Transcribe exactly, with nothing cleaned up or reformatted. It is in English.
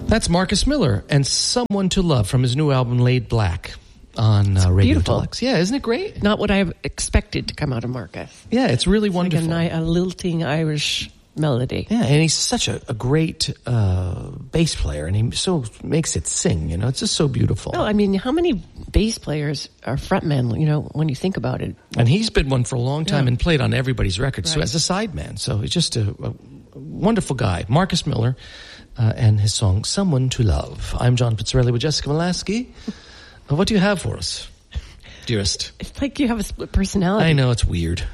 That's Marcus Miller and Someone to Love from his new album Laid Black on uh, Radio beautiful. Deluxe. Yeah, isn't it great? Not what I expected to come out of Marcus. Yeah, it's really It's wonderful. like a, ni- a lilting Irish melody. Yeah, and he's such a, a great uh, bass player, and he so makes it sing, you know. It's just so beautiful. Well, I mean, how many bass players are frontmen, you know, when you think about it? And he's been one for a long time Yeah. and played on everybody's records, so Right. as a sideman. So he's just a, a wonderful guy. Marcus Miller uh, and his song, Someone to Love. I'm John Pizzarelli with Jessica Molaski. Uh, what do you have for us, dearest? It's like you have a split personality. I know, it's weird.